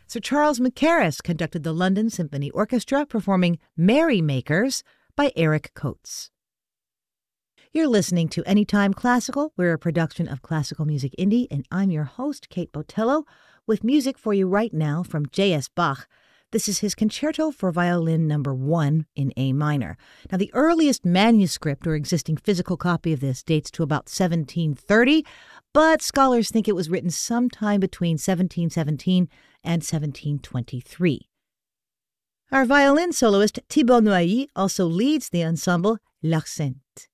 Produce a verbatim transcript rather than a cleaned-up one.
Sir Charles Mackerras conducted the London Symphony Orchestra performing Merrymakers by Eric Coates. You're listening to Anytime Classical. We're a production of Classical Music Indie, and I'm your host, Kate Botello, with music for you right now from J S Bach. This is his Concerto for Violin number one in A minor. Now, the earliest manuscript or existing physical copy of this dates to about seventeen thirty, but scholars think it was written sometime between seventeen seventeen and seventeen twenty-three. Our violin soloist Thibaut Noilly also leads the ensemble L'Accent.